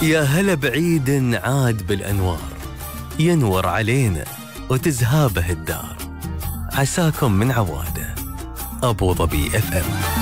يا هلا بعيد عاد بالأنوار، ينور علينا وتزهابه الدار. عساكم من عواده. أبو ظبي FM.